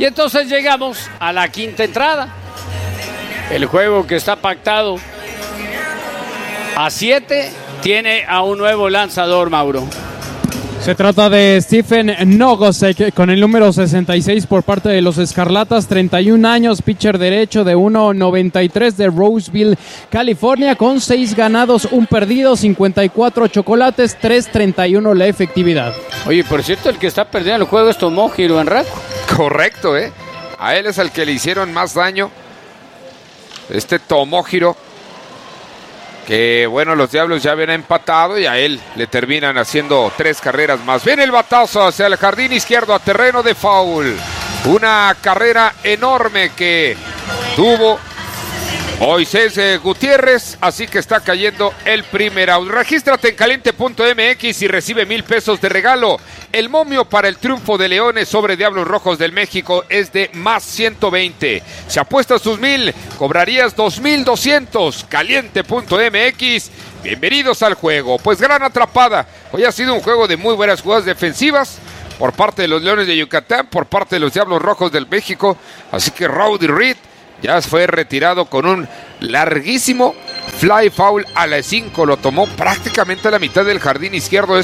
Y entonces llegamos a la quinta entrada. El juego que está pactado a 7 tiene a un nuevo lanzador, Mauro. Se trata de Stephen Nogosek con el número 66 por parte de los Escarlatas, 31 años, pitcher derecho de 1.93 de Roseville, California, con 6 ganados, 1 perdido, 54 chocolates, 3.31 la efectividad. Oye, por cierto, el que está perdiendo el juego es Tomohiro Enraku. Correcto, a él es al que le hicieron más daño. Tomohiro, que bueno, los Diablos ya habían empatado y a él le terminan haciendo 3 carreras más. Viene el batazo hacia el jardín izquierdo a terreno de foul. Una carrera enorme que tuvo Moisés Gutiérrez, así que está cayendo el primer out. Regístrate en caliente.mx y recibe $1,000 de regalo. El momio para el triunfo de Leones sobre Diablos Rojos del México es de más 120. Si apuestas tus 1,000, cobrarías 2,200. Caliente.mx. Bienvenidos al juego. Pues gran atrapada. Hoy ha sido un juego de muy buenas jugadas defensivas por parte de los Leones de Yucatán, por parte de los Diablos Rojos del México. Así que Rowdy Reed ya fue retirado con un larguísimo fly foul a las 5. Lo tomó prácticamente a la mitad del jardín izquierdo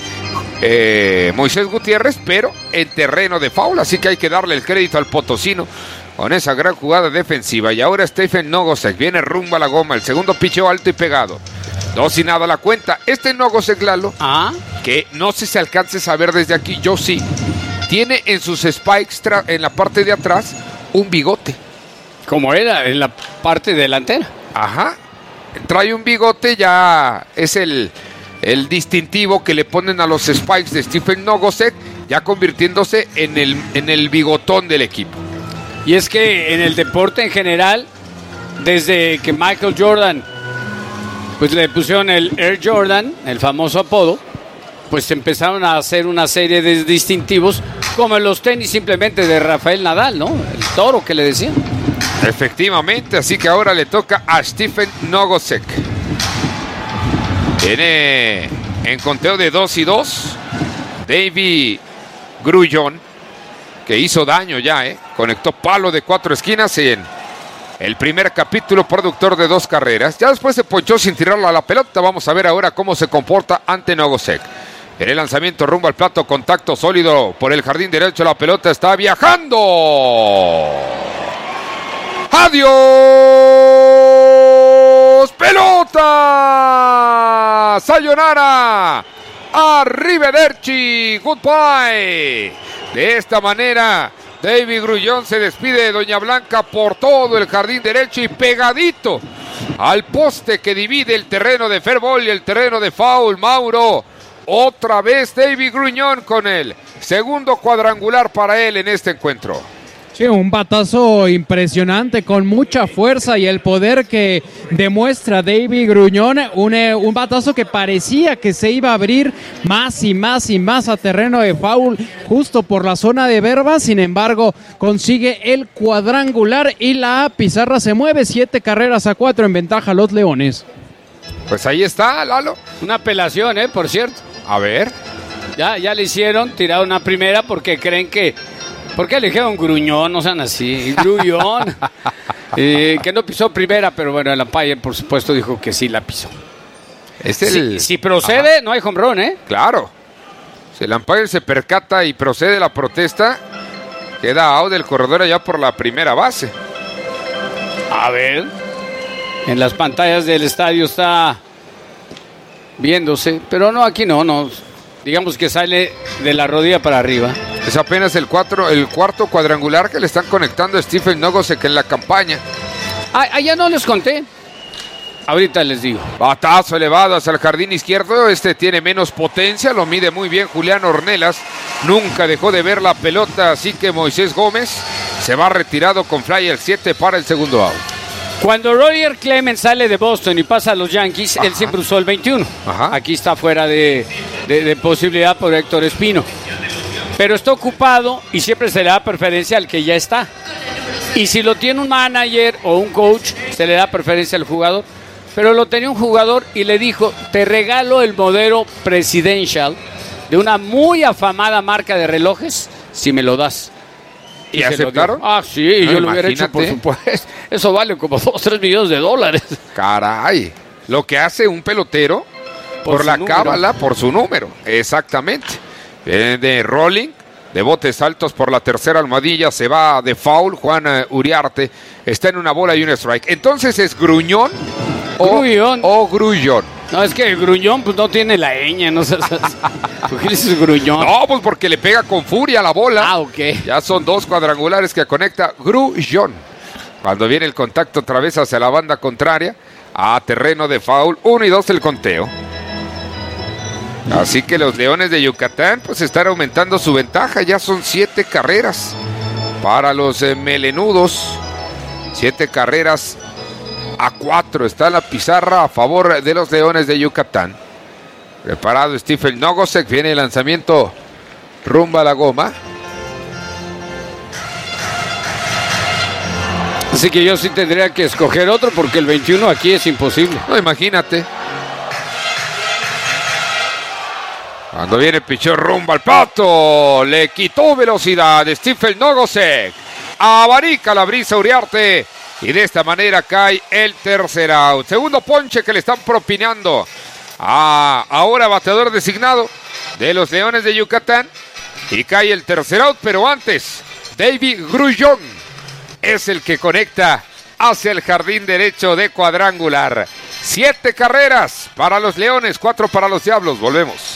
Moisés Gutiérrez, pero en terreno de foul. Así que hay que darle el crédito al potosino con esa gran jugada defensiva. Y ahora Stephen Nogosek viene rumbo a la goma. El segundo picheo alto y pegado. 2-0 la cuenta. Nogosek, Lalo, que no sé si alcances a ver desde aquí, yo sí, tiene en sus spikes en la parte de atrás un bigote. Como era en la parte delantera. Ajá. Trae un bigote, ya es el distintivo que le ponen a los spikes de Stephen Nogosek, ya convirtiéndose en el bigotón del equipo. Y es que en el deporte en general, desde que Michael Jordan, pues le pusieron el Air Jordan, el famoso apodo, pues empezaron a hacer una serie de distintivos, como en los tenis simplemente de Rafael Nadal, ¿no? El toro que le decían. Efectivamente, así que ahora le toca a Stephen Nogosek. Tiene en conteo de 2-2 Davy Grullón, que hizo daño ya, conectó palo de 4 esquinas en el primer capítulo, productor de 2 carreras. Ya después se ponchó sin tirarla a la pelota. Vamos a ver ahora cómo se comporta ante Nogosek. En el lanzamiento rumbo al plato, contacto sólido por el jardín derecho. La pelota está viajando. ¡Adiós! ¡Pelota! ¡Sayonara! ¡Arrivederci! ¡Goodbye! De esta manera, David Grullón se despide de Doña Blanca por todo el jardín derecho y pegadito al poste que divide el terreno de fair ball y el terreno de foul. Mauro, otra vez David Grullón con el segundo cuadrangular para él en este encuentro. Sí, un batazo impresionante con mucha fuerza y el poder que demuestra David Grullón, un batazo que parecía que se iba a abrir más y más y más a terreno de foul justo por la zona de verba. Sin embargo, consigue el cuadrangular y la pizarra se mueve 7-4 en ventaja a los Leones. Pues ahí está, Lalo. Una apelación, por cierto. A ver. Ya le hicieron, tiraron una primera porque creen que... ¿Por qué le dijeron Gruñón? No sean así. Grullón. Que no pisó primera, pero bueno, el umpire, por supuesto, dijo que sí la pisó. Si procede, ajá, no hay home run, Claro. Si el umpire se percata y procede la protesta, queda out del corredor allá por la primera base. A ver. En las pantallas del estadio está viéndose, pero no, aquí no. Digamos que sale de la rodilla para arriba. Es apenas el cuarto cuadrangular que le están conectando a Stephen Nogosek en la campaña. Ya no les conté. Ahorita les digo. Batazo elevado hacia el jardín izquierdo. Tiene menos potencia, lo mide muy bien Julián Ornelas. Nunca dejó de ver la pelota, así que Moisés Gómez se va retirado con fly al 7 para el segundo out. Cuando Roger Clemens sale de Boston y pasa a los Yankees, ajá, él siempre usó el 21. Ajá. Aquí está fuera de posibilidad por Héctor Espino. Pero está ocupado y siempre se le da preferencia al que ya está. Y si lo tiene un manager o un coach, se le da preferencia al jugador. Pero lo tenía un jugador y le dijo, te regalo el modelo Presidential de una muy afamada marca de relojes si me lo das. ¿Y se lo dio. aceptaron? Ah, sí, No, yo lo hubiera hecho, por imagínate. supuesto. Eso vale como 2-3 millones de dólares. Caray, lo que hace un pelotero por su la número. cábala, por su número, exactamente. Viene de rolling, de botes altos por la tercera almohadilla, se va de foul. Juan Uriarte está en una bola y un strike. Entonces es Gruñón Grullón. o Grullón. No, es que el gruñón pues no tiene la ñ, no sé. ¿Por qué le dices gruñón? No, pues porque le pega con furia a la bola. Ah, ok. Ya son 2 cuadrangulares que conecta Grullón. Cuando viene el contacto otra vez hacia la banda contraria, a terreno de foul, 1 y 2 el conteo. Así que los Leones de Yucatán pues están aumentando su ventaja. Ya son 7 carreras para los melenudos. 7 carreras a 4. Está la pizarra a favor de los Leones de Yucatán. Preparado Stephen Nogosek. Viene el lanzamiento rumbo a la goma. Así que yo sí tendría que escoger otro porque el 21 aquí es imposible. No, imagínate. Cuando viene el pichón rumbo al pato, le quitó velocidad Stephen Nogosek. Abanica la brisa Uriarte y de esta manera cae el tercer out. Segundo ponche que le están propinando a ahora bateador designado de los Leones de Yucatán y cae el tercer out, pero antes David Grullón es el que conecta hacia el jardín derecho de cuadrangular. 7 carreras para los Leones, 4 para los Diablos. Volvemos.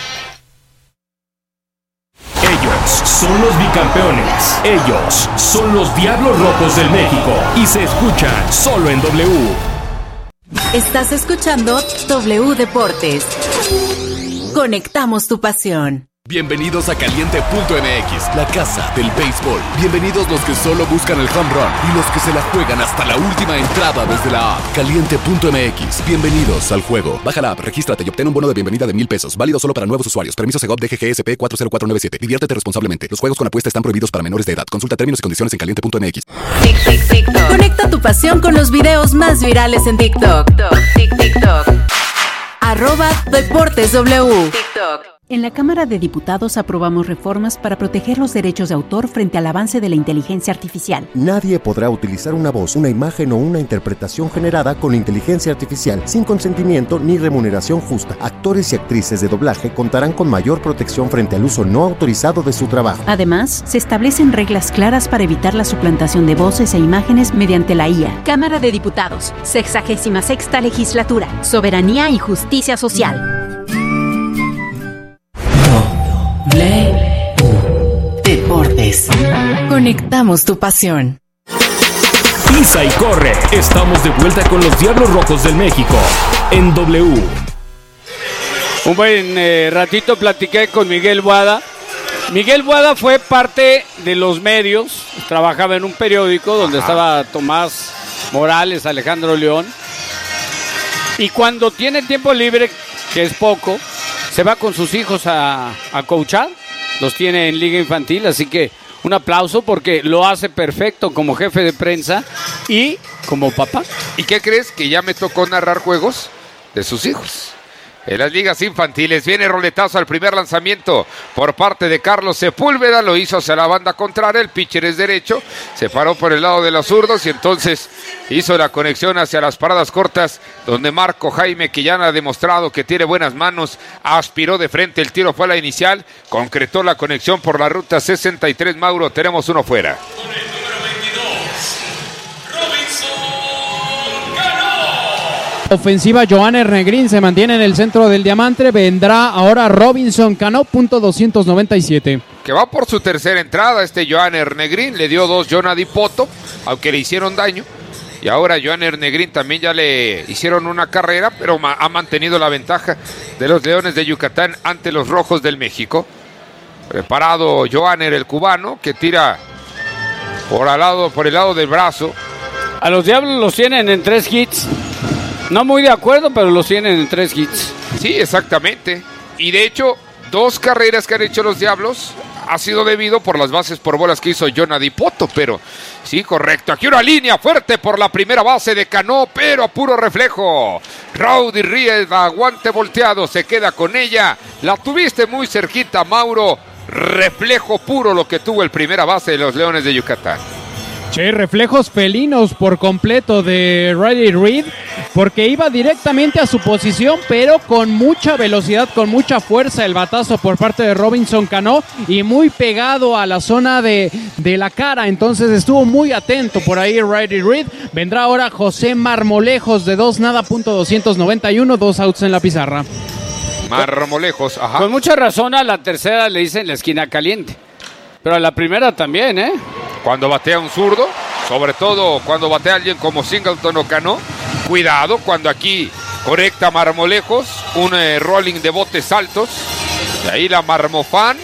Ellos son los bicampeones. Ellos son los Diablos Rojos del México. Y se escuchan solo en W. Estás escuchando W Deportes. Conectamos tu pasión. Bienvenidos a Caliente.mx, la casa del béisbol. Bienvenidos los que solo buscan el home run y los que se la juegan hasta la última entrada desde la app. Caliente.mx, bienvenidos al juego. Baja la app, regístrate y obtén un bono de bienvenida de $1,000. Válido solo para nuevos usuarios. Permiso Segov DGGSP 40497. Diviértete responsablemente. Los juegos con apuesta están prohibidos para menores de edad. Consulta términos y condiciones en Caliente.mx. TikTok. Conecta tu pasión con los videos más virales en TikTok. TikTok. @DeportesW. TikTok. En la Cámara de Diputados aprobamos reformas para proteger los derechos de autor frente al avance de la inteligencia artificial. Nadie podrá utilizar una voz, una imagen o una interpretación generada con inteligencia artificial sin consentimiento ni remuneración justa. Actores y actrices de doblaje contarán con mayor protección frente al uso no autorizado de su trabajo. Además, se establecen reglas claras para evitar la suplantación de voces e imágenes mediante la IA. Cámara de Diputados, 66ª Legislatura, Soberanía y Justicia Social. Deportes. Conectamos tu pasión. Pisa y corre. Estamos de vuelta con los Diablos Rojos del México en W. Un buen ratito platiqué con Miguel Boada. Miguel Boada fue parte de los medios, trabajaba en un periódico donde estaba Tomás Morales, Alejandro León. Y cuando tiene tiempo libre, que es poco, se va con sus hijos a coachar. Los tiene en Liga Infantil, así que un aplauso porque lo hace perfecto como jefe de prensa y como papá. ¿Y qué crees? Que ya me tocó narrar juegos de sus hijos. En las ligas infantiles viene roletazo al primer lanzamiento por parte de Carlos Sepúlveda, lo hizo hacia la banda contraria, el pitcher es derecho, se paró por el lado de los zurdos y entonces hizo la conexión hacia las paradas cortas donde Marco Jaime, que ya ha demostrado que tiene buenas manos, aspiró de frente, el tiro fue a la inicial, concretó la conexión por la ruta 63, Mauro, tenemos uno fuera. Ofensiva, Johanner Negrín se mantiene en el centro del diamante. Vendrá ahora Robinson Cano, .297. Que va por su tercera entrada este Johanner Negrín. Le dio 2 Jonady Poto, aunque le hicieron daño. Y ahora Johanner Negrín también ya le hicieron una carrera, pero ha mantenido la ventaja de los Leones de Yucatán ante los Rojos del México. Preparado Johanner, el cubano, que tira por el lado del brazo. A los Diablos los tienen en 3 hits. No muy de acuerdo, pero los tienen en 3 hits. Sí, exactamente. Y de hecho, 2 carreras que han hecho los Diablos ha sido debido por las bases por bolas que hizo Jonady Poto, pero sí, correcto. Aquí una línea fuerte por la primera base de Cano, pero a puro reflejo. Rowdy Rieda, guante volteado, se queda con ella. La tuviste muy cerquita, Mauro. reflejo puro lo que tuvo el primera base de los Leones de Yucatán. Che, reflejos felinos por completo de Riley Reid, porque iba directamente a su posición, pero con mucha velocidad, con mucha fuerza el batazo por parte de Robinson Cano y muy pegado a la zona de la cara, entonces estuvo muy atento por ahí Riley Reid. Vendrá ahora José Marmolejos de 2-291, 2 outs en la pizarra. Marmolejos, ajá. Con mucha razón a la tercera le dicen la esquina caliente, pero a la primera también, ¿eh? Cuando batea un zurdo, sobre todo cuando batea alguien como Singleton o Cano, cuidado cuando aquí conecta Marmolejos, un rolling de botes altos, y ahí la Marmofan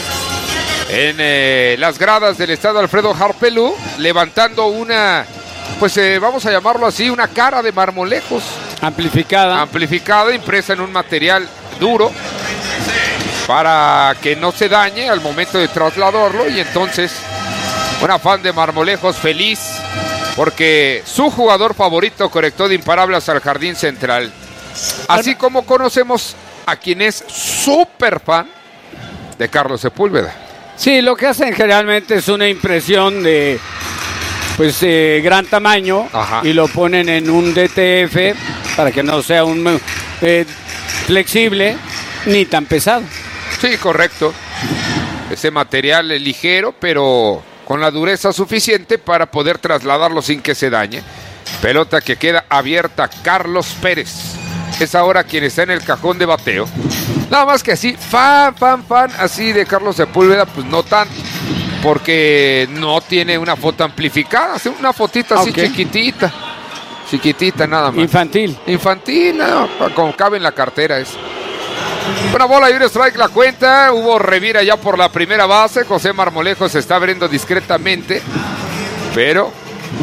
en las gradas del estadio Alfredo Harpelú, levantando una, pues vamos a llamarlo así, una cara de Marmolejos. Amplificada, impresa en un material duro, para que no se dañe al momento de trasladarlo, y entonces una fan de Marmolejos feliz porque su jugador favorito conectó de imparables al jardín central. Así como conocemos a quien es súper fan de Carlos Sepúlveda. Sí, lo que hacen generalmente es una impresión de gran tamaño. Ajá. Y lo ponen en un DTF para que no sea un flexible ni tan pesado. Sí, correcto. Ese material es ligero, pero con la dureza suficiente para poder trasladarlo sin que se dañe. Pelota que queda abierta. Carlos Pérez es ahora quien está en el cajón de bateo. Nada más que así, fan así de Carlos Sepúlveda, pues no tanto, porque no tiene una foto amplificada, hace una fotita así chiquitita nada más. Infantil, no, como cabe en la cartera es. Una bola y un strike la cuenta. Hubo revira ya por la primera base. José Marmolejos se está abriendo discretamente, pero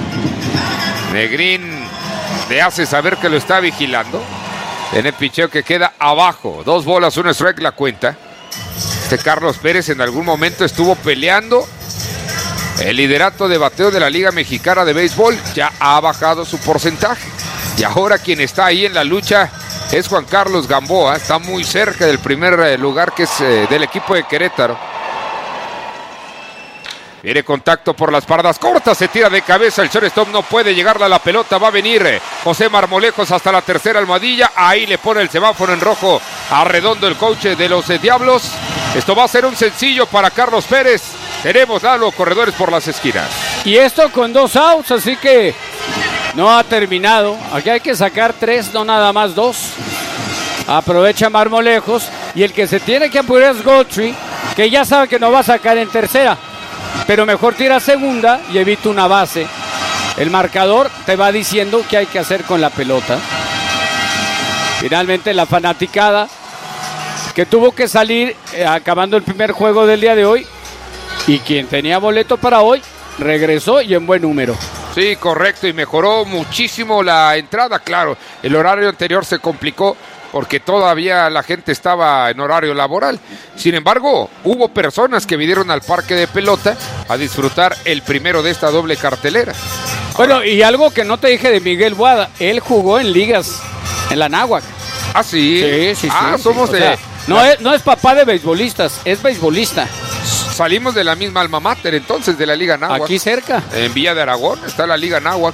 Negrín le hace saber que lo está vigilando en el picheo que queda abajo. 2 bolas, 1 strike la cuenta. Carlos Pérez en algún momento estuvo peleando el liderato de bateo de la Liga Mexicana de Béisbol. Ya ha bajado su porcentaje y ahora quien está ahí en la lucha es Juan Carlos Gamboa. Está muy cerca del primer lugar, que es del equipo de Querétaro. Viene contacto por las pardas cortas, se tira de cabeza, el shortstop no puede llegarle a la pelota, va a venir José Marmolejos hasta la tercera almohadilla, ahí le pone el semáforo en rojo a Redondo, el coach de los Diablos. Esto va a ser un sencillo para Carlos Pérez. Tenemos a los corredores por las esquinas. Y esto con 2 outs, así que no ha terminado. Aquí hay que sacar 3, no nada más 2. Aprovecha Marmolejos y el que se tiene que apurar es Godfrey, que ya sabe que no va a sacar en tercera, pero mejor tira segunda y evita una base. El marcador te va diciendo qué hay que hacer con la pelota. Finalmente la fanaticada que tuvo que salir acabando el primer juego del día de hoy, y quien tenía boleto para hoy regresó y en buen número. Sí, correcto, y mejoró muchísimo la entrada. Claro, el horario anterior se complicó porque todavía la gente estaba en horario laboral. Sin embargo, hubo personas que vinieron al parque de pelota a disfrutar el primero de esta doble cartelera. Bueno, y algo que no te dije de Miguel Boada, él jugó en ligas en la Náhuac. ¿Ah, sí? Sí. Somos de... sea, no es papá de beisbolistas, es beisbolista. Salimos de la misma alma mater, entonces, de la Liga Náhuac. Aquí cerca. En Villa de Aragón está la Liga Náhuac.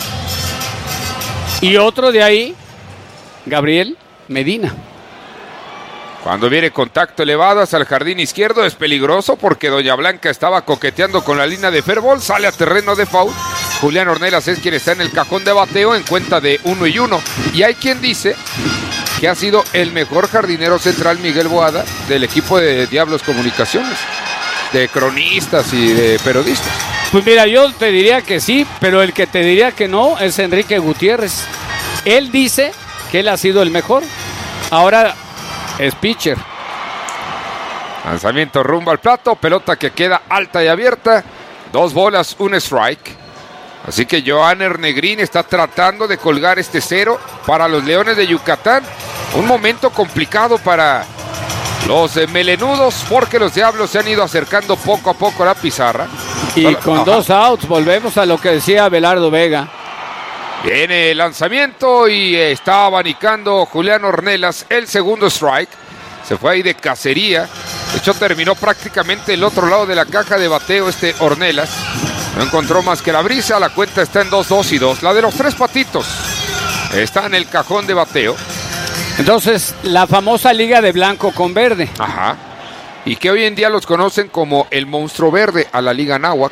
Y otro de ahí, Gabriel Medina. Cuando viene contacto elevado hacia el jardín izquierdo es peligroso porque Doña Blanca estaba coqueteando con la línea de fair ball, sale a terreno de foul. Julián Ornelas es quien está en el cajón de bateo en cuenta de 1-1. Y hay quien dice que ha sido el mejor jardinero central Miguel Boada del equipo de Diablos Comunicaciones, de cronistas y de periodistas. Pues mira, yo te diría que sí, pero el que te diría que no es Enrique Gutiérrez. Él dice que él ha sido el mejor. Ahora es pitcher. Lanzamiento rumbo al plato, pelota que queda alta y abierta. 2 bolas, 1 strike. Así que Johanner Negrín está tratando de colgar este 0 para los Leones de Yucatán. Un momento complicado para los melenudos, porque los Diablos se han ido acercando poco a poco a la pizarra. Y con 2 outs volvemos a lo que decía Abelardo Vega. Viene el lanzamiento y está abanicando Julián Ornelas el segundo strike. Se fue ahí de cacería De hecho, terminó prácticamente el otro lado de la caja de bateo Ornelas. No encontró más que la brisa. La cuenta está en 2-2 y 2. La de los tres patitos está en el cajón de bateo. Entonces, la famosa liga de blanco con verde. Ajá. Y que hoy en día los conocen como el monstruo verde a la Liga Náhuac.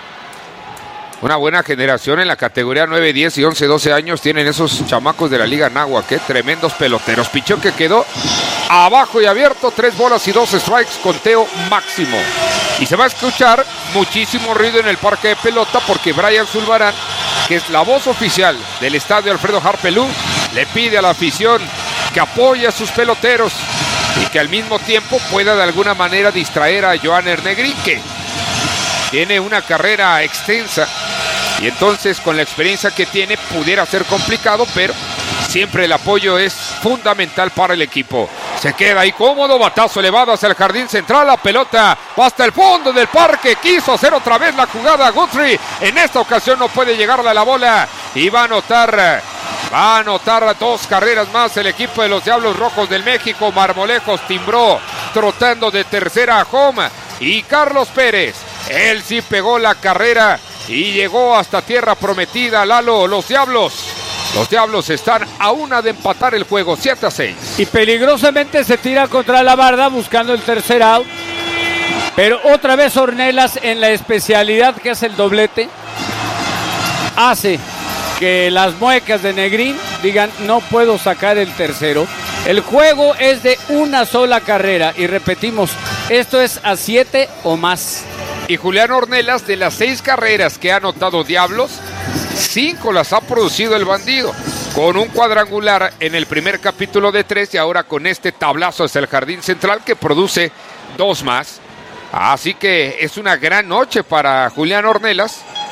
Una buena generación en la categoría 9, 10 y 11, 12 años tienen esos chamacos de la Liga Náhuac, tremendos peloteros. Pichón que quedó abajo y abierto, 3 bolas y 2 strikes, conteo máximo. Y se va a escuchar muchísimo ruido en el parque de pelota porque Brian Zulbarán, que es la voz oficial del estadio Alfredo Harpelú, le pide a la afición que apoye a sus peloteros y que al mismo tiempo pueda de alguna manera distraer a Johanner Negrín, que tiene una carrera extensa y entonces con la experiencia que tiene pudiera ser complicado, pero siempre el apoyo es fundamental para el equipo. Se queda ahí cómodo, batazo elevado hacia el jardín central, la pelota va hasta el fondo del parque, quiso hacer otra vez la jugada Guthrie, en esta ocasión no puede llegarle a la bola y va a anotar 2 carreras más el equipo de los Diablos Rojos del México. Marmolejos timbró trotando de tercera a home y Carlos Pérez, él sí pegó la carrera y llegó hasta tierra prometida. Lalo, los Diablos están a una de empatar el juego, 7-6. Y peligrosamente se tira contra la barda buscando el tercer out. Pero otra vez Ornelas, en la especialidad que es el doblete, hace que las muecas de Negrín digan no puedo sacar el tercero. El juego es de una sola carrera y repetimos, esto es a 7 o más. Y Julián Ornelas, de las 6 carreras que ha anotado Diablos, 5 las ha producido el bandido, con un cuadrangular en el primer capítulo de 3 y ahora con este tablazo hacia el jardín central que produce 2 más. Así que es una gran noche para Julián Ornelas,